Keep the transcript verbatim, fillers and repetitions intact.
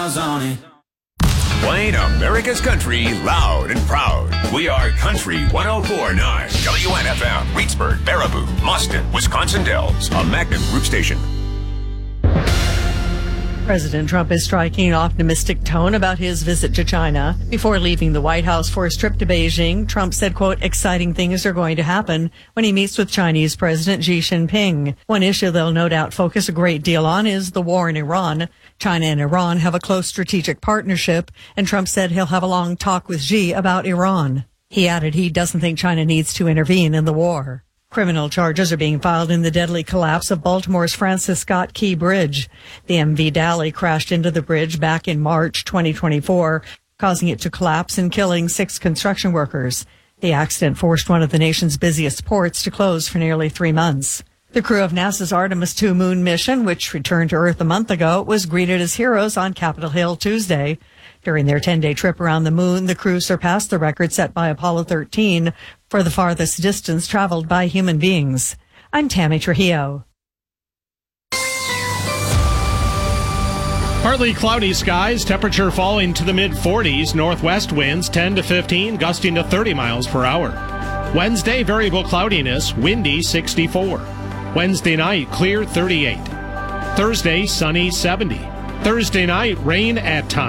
Playing America's country loud and proud. We are Country one oh four point nine. W N F M, Reedsburg, Baraboo, Mustin, Wisconsin Dells. A Magnum Group station. President Trump is striking an optimistic tone about his visit to China. Before leaving the White House for his trip to Beijing, Trump said, quote, exciting things are going to happen when he meets with Chinese President Xi Jinping. One issue they'll no doubt focus a great deal on is the war in Iran. China and Iran have a close strategic partnership, and Trump said he'll have a long talk with Xi about Iran. He added he doesn't think China needs to intervene in the war. Criminal charges are being filed in the deadly collapse of Baltimore's Francis Scott Key Bridge. The M V Dally crashed into the bridge back in March twenty twenty-four, causing it to collapse and killing six construction workers. The accident forced one of the nation's busiest ports to close for nearly three months. The crew of NASA's Artemis two moon mission, which returned to Earth a month ago, was greeted as heroes on Capitol Hill Tuesday. During their ten-day trip around the moon, the crew surpassed the record set by Apollo thirteen for the farthest distance traveled by human beings. I'm Tammy Trujillo. Partly cloudy skies, temperature falling to the mid forties, northwest winds ten to fifteen, gusting to thirty miles per hour. Wednesday, variable cloudiness, windy sixty-four. Wednesday night, clear thirty-eight. Thursday, sunny seventy. Thursday night, rain at times.